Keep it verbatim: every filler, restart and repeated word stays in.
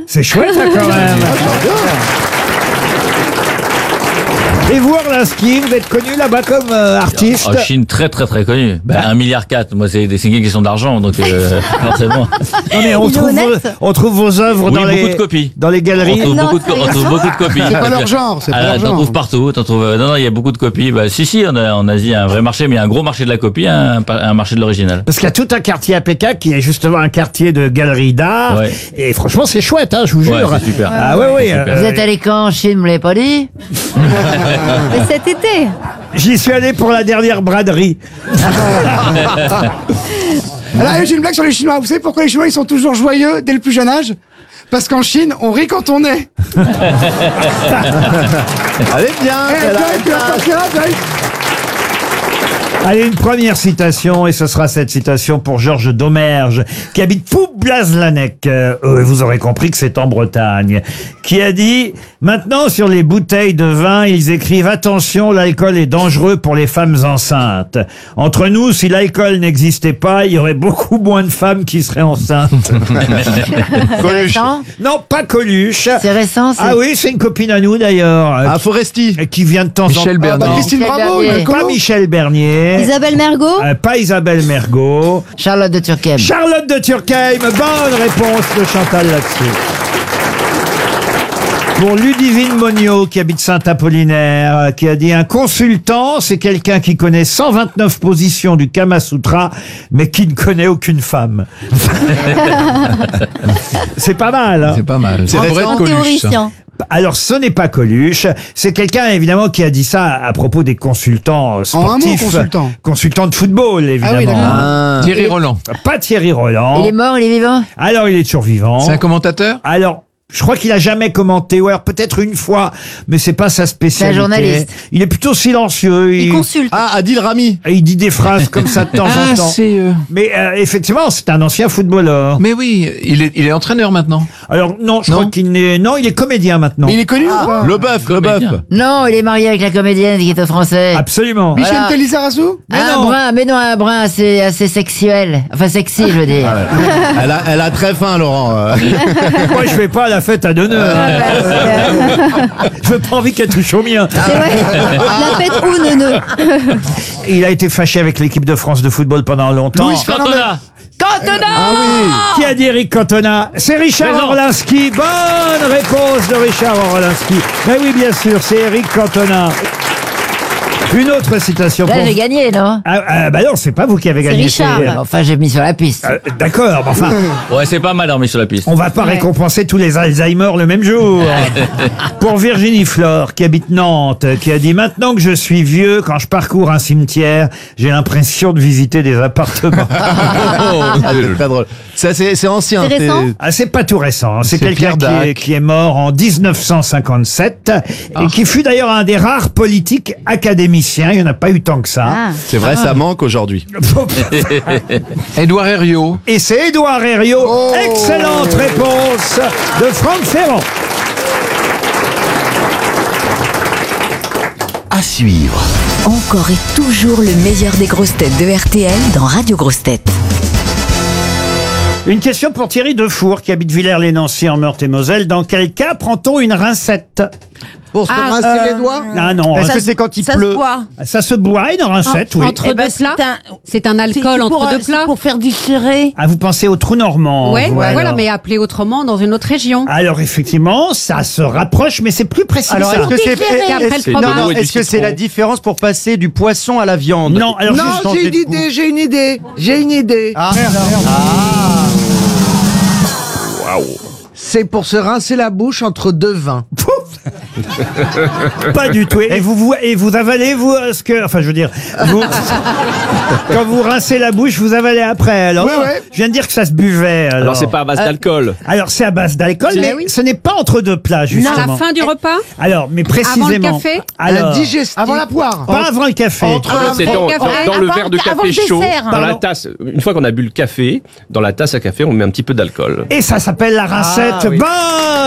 C'est chouette, ça, quand même. Et vous, Orlinski, vous êtes connu là-bas comme euh, artiste? En Chine, très très très connu. Ben, un milliard quatre. Moi, c'est c'est une question d'argent, donc euh, forcément. Non, mais on Il est trouve, vos, honnête. on trouve vos œuvres Oui, dans, beaucoup les, de copies. dans les On galeries. trouve, Non, beaucoup de, ça on trouve ira. beaucoup de copies. C'est pas leur genre, c'est pas Ah, leur t'en genre. trouves partout, t'en trouves. Non, non, il y a beaucoup de copies. Bah, si, si, on a, en Asie, il y a un vrai marché, mais il y a un gros marché de la copie, un, un marché de l'original. Parce qu'il y a tout un quartier à Pékin qui est justement un quartier de galeries d'art. Ouais. Et franchement, c'est chouette, hein, je vous Ouais, jure. c'est super. Ah ouais, ouais. Super. euh, Vous êtes allé quand en Chine, vous me l'avez pas dit? Mais cet été. J'y suis allé pour la dernière braderie. Là, j'ai une blague sur les Chinois. Vous savez pourquoi les Chinois ils sont toujours joyeux dès le plus jeune âge? Parce qu'en Chine, on rit quand on est. Allez bien, Eh, elle a- Joyce, tu vas passer là, Joyce. Allez, une première citation, et ce sera cette citation pour Georges Domergue, qui habite Poub-Blazlanec. Euh, euh, vous aurez compris que c'est en Bretagne. Qui a dit « Maintenant, sur les bouteilles de vin, ils écrivent « Attention, l'alcool est dangereux pour les femmes enceintes. » Entre nous, si l'alcool n'existait pas, il y aurait beaucoup moins de femmes qui seraient enceintes. C'est récent? Non, pas Coluche. C'est récent, c'est... Ah oui, c'est une copine à nous d'ailleurs. euh, Ah, Foresti. qui- Qui vient de temps en Ah, temps. bah, Bernard. Christine Michel Bravo, Bernier. une Pas colo. Michel Bernier. Isabelle Mergo. Euh, pas Isabelle Mergo. Charlotte de Turckheim. Charlotte de Turckheim. Bonne réponse de Chantal là-dessus. Pour Ludivine Monio, qui habite Saint-Apollinaire, euh, qui a dit « Un consultant, c'est quelqu'un qui connaît cent vingt-neuf positions du Kama Sutra, mais qui ne connaît aucune femme. » C'est pas mal, hein? C'est pas mal. C'est En théoricien. Alors, ce n'est pas Coluche. C'est quelqu'un, évidemment, qui a dit ça à propos des consultants euh, En un mot, sportifs. consultant. Consultants de football, évidemment. Ah oui, d'accord. Ah. Thierry Roland. Pas Thierry Roland. Il est mort, il est vivant? Alors, il est toujours vivant. C'est un commentateur? Alors, je crois qu'il a jamais commenté, ou alors peut-être une fois, mais c'est pas sa spécialité. C'est un journaliste. Il est plutôt silencieux. Il Il, consulte. Ah, Adil Rami. il dit des phrases comme ça de temps en Ah, temps. c'est... euh, Mais euh, effectivement, c'est un ancien footballeur. Mais oui, il est, il est entraîneur maintenant. Alors non, je Non. crois qu'il n'est. Non, il est comédien maintenant. Mais il est connu ou pas? Le bœuf, le bœuf. Comédien. Non, il est marié avec la comédienne qui est au français. Absolument. Michel Voilà. Telizarazu? Mais un non. brun, mais non, un brun assez, assez sexuel. Enfin, sexy, je veux dire. Elle a, elle a très faim, Laurent. euh. Moi, je fais pas la fête à d'honneur. Ah, bah, c'est- Je veux pas envie qu'elle touche au mien. C'est vrai. La fête ou neuneu. Il a été fâché avec l'équipe de France de football pendant longtemps. Louis Fernandez. Cantona. Cantona! Ah oui. Qui a dit Eric Cantona? C'est Richard Présent. Orlinski. Bonne réponse de Richard Orlinski. Mais oui, bien sûr, c'est Eric Cantona. Une autre citation Là, pour... j'ai gagné, non? Ah, ah, bah non, c'est pas vous qui avez C'est gagné. Richard. c'est- Enfin, j'ai mis sur la piste. Euh, D'accord, mais enfin, Ouais, c'est pas mal dormi sur la piste. on va pas récompenser tous les Alzheimer le même jour. Pour Virginie Flore, qui habite Nantes, qui a dit « Maintenant que je suis vieux, quand je parcours un cimetière, j'ai l'impression de visiter des appartements. Ah, c'est très drôle. Ça, c'est c'est ancien. C'est récent Ah, c'est pas tout récent. hein. C'est C'est quelqu'un Pierre qui Dac. est, qui est mort en dix-neuf cent cinquante-sept et qui fut d'ailleurs un des rares politiques académiciens. Il n'y en a pas eu tant que ça. Ah. C'est vrai, ça manque aujourd'hui. Édouard Herriot. Et c'est Édouard Herriot. Oh. Excellente réponse de Franck Ferrand. À suivre. Encore et toujours le meilleur des grosses têtes de R T L dans Radio Grosses Têtes. Une question pour Thierry Defour qui habite Villers-les-Nancy en Meurthe-et-Moselle. Dans quel cas prend-on une rincette? Pour se Ah, rincer euh, les doigts. Ah non, Est-ce ça, que c'est quand il Ça pleut? se boit. ça se boit une rincette, oui. Entre Eh ben, deux c'est plats. un- C'est un C'est- alcool c'est pour, entre euh, deux c'est plats. pour faire digérer. Ah, vous pensez au trou normand. Ouais, vous, voilà, alors. mais appelé autrement dans une autre région. Alors effectivement, ça se rapproche, mais c'est plus précis. Alors, que ça. est-ce que c'est Et après le est-ce- fromage. non, non, est-ce que c'est la différence pour passer du poisson à la viande? Non, alors Juste juste- changer de goût. j'ai une idée. J'ai une idée. Ah, C'est pour se rincer la bouche entre deux vins. Pas du tout. Et vous, vous, et vous avalez, vous, euh, ce que... Enfin, je veux dire, vous, quand vous rincez la bouche, vous avalez après. Alors, Ouais, ouais. je viens de dire que ça se buvait. Alors, Alors c'est pas à base d'alcool. Alors, c'est à base d'alcool, Mais mais oui. ce n'est pas entre deux plats, À justement. la fin du repas. Alors, mais précisément... Avant le café Alors, Avant la poire. pas avant le café. Ah, c'est dans, café. dans- dans le Avant- verre de avant café le chaud, dessert. dans Pardon. la tasse. Une fois qu'on a bu le café, dans la tasse à café, on met un petit peu d'alcool. Et ça s'appelle la rincette. Ah, oui. Bonne